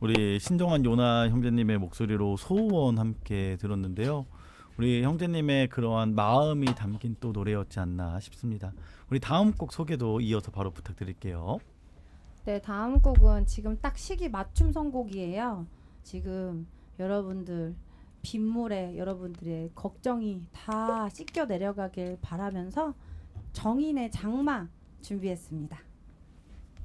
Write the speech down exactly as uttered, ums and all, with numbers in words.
우리 신동환 요나 형제님의 목소리로 소원 함께 들었는데요. 우리 형제님의 그러한 마음이 담긴 또 노래였지 않나 싶습니다. 우리 다음 곡 소개도 이어서 바로 부탁드릴게요. 네, 다음 곡은 지금 딱 시기 맞춤 선곡이에요. 지금 여러분들 빗물에 여러분들의 걱정이 다 씻겨 내려가길 바라면서 정인의 장마 준비했습니다.